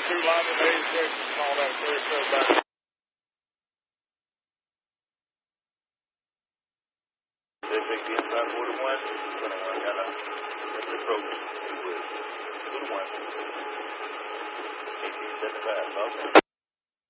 two linemen, 86, all that clear stuff back. They take the inside 41, 21, got a approach to 1. 1875, okay.